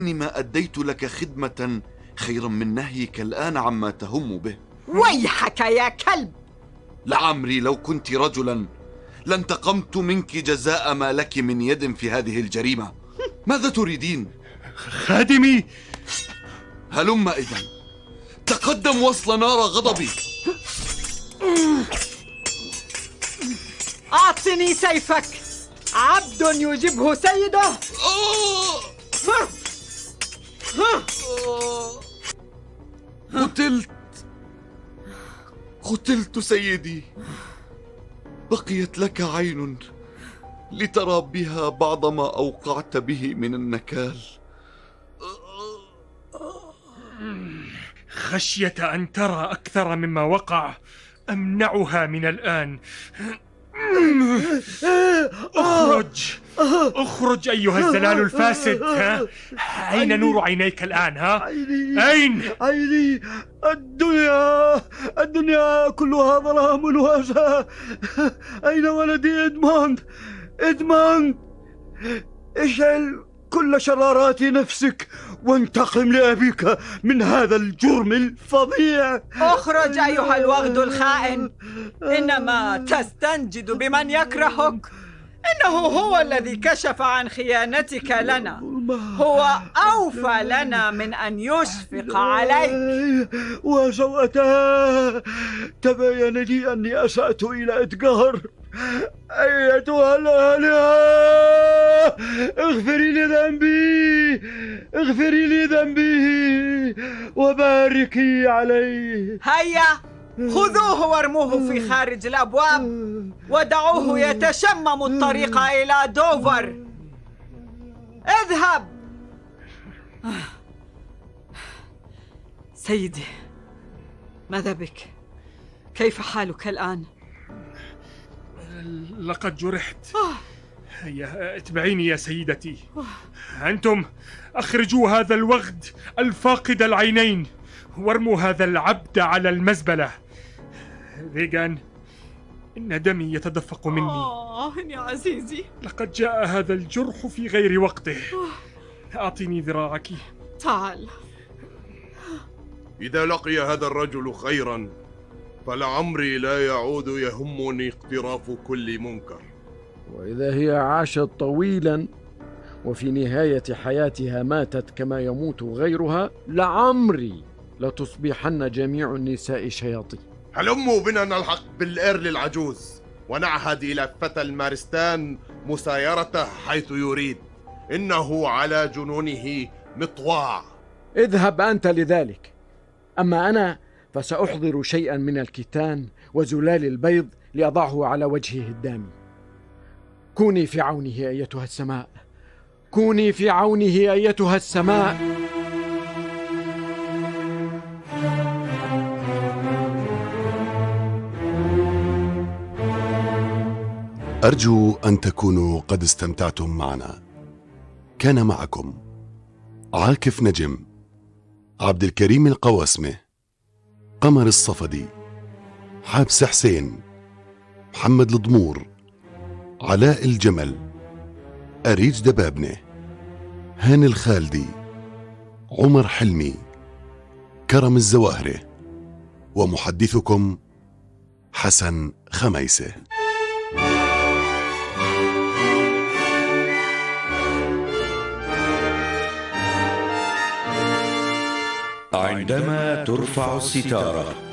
ما أديت لك خدمة خيرا من نهيك الآن عما تهم به. ويحك يا كلب! لعمري لو كنت رجلا لانتقمت منك جزاء ما لك من يد في هذه الجريمة. ماذا تريدين؟ خادمي! هلم إذن، تقدم وصل نار غضبي. أعطني سيفك، عبد يجبه سيده. قتلت سيدي. بقيت لك عين لترى بها بعض ما أوقعت به من النكال. خشية أن ترى أكثر مما وقع أمنعها من الآن. اخرج أيها الزلال الفاسد. أين نور عينيك الآن؟ أين؟ عيني! الدنيا كلها ظلام وأسى. أين ولدي إدموند؟ اشعل كل شرارات نفسك وانتقم لأبيك من هذا الجرم الفظيع. اخرج أيها الوغد الخائن، إنما تستنجد بمن يكرهك. إنه هو الذي كشف عن خيانتك لنا، هو أوفى لنا من أن يشفق عليك. وسوءتها تبين لي أني أسأت إلى إدغار. أيتها الآلهة، اغفري لي ذنبي وباركي عليه. هيا خذوه وارموه في خارج الأبواب ودعوه يتشمم الطريق إلى دوفر. اذهب. سيدي، ماذا بك؟ كيف حالك الآن؟ لقد جرحت. هيا اتبعيني يا سيدتي. أنتم أخرجوا هذا الوغد الفاقد العينين وارموا هذا العبد على المزبلة. ريغان، إن دمي يتدفق مني. يا عزيزي، لقد جاء هذا الجرح في غير وقته. أعطيني ذراعك. تعال. إذا لقي هذا الرجل خيرا فلعمري لا يعود يهمني اقتراف كل منكر. وإذا هي عاشت طويلا وفي نهاية حياتها ماتت كما يموت غيرها، لعمري لتصبحن جميع النساء شياطين. هلموا بنا نلحق بالإيرل العجوز ونعهد إلى فتى المارستان مسايرته حيث يريد. إنه على جنونه مطواع. اذهب أنت لذلك، أما أنا فسأحضر شيئا من الكتان وزلال البيض لأضعه على وجهه الدامي. كوني في عونه أيتها السماء، كوني في عونه أيتها السماء. أرجو أن تكونوا قد استمتعتم معنا. كان معكم عاكف نجم، عبد الكريم القواسمة، قمر الصفدي، حابس حسين، محمد الضمور، علاء الجمل، أريج دبابنة، هاني الخالدي، عمر حلمي، كرم الزواهرة، ومحدثكم حسن خميسة. عندما ترفع الستارة